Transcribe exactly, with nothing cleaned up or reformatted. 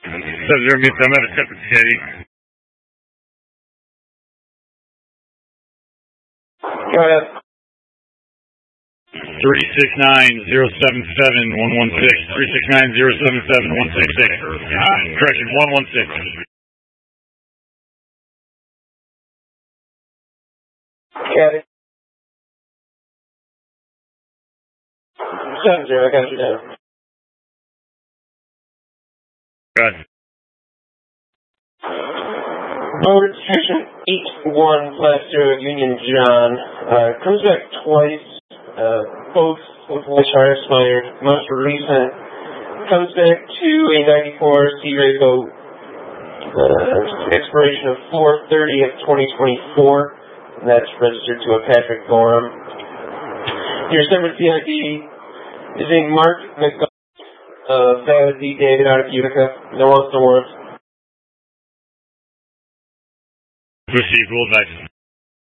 seven zero Miss, I'm at a separate city. Go ahead. three six nine zero seven seven one one six. three six nine zero seven seven one six six. Correction, one one six. Got it. seven zero, I got you down. Good. Road Station eight one five zero Union John. Uh, comes back twice. Uh, both with which are expired. Most recent comes back to a ninety-four C-Ray boat. Uh, expiration of four thirty of twenty twenty-four. And that's registered to a Patrick Gorham. Your separate P I D is a Mark McDonald. Uh, valid D David out of Utica. No else, no words. Received, will advise.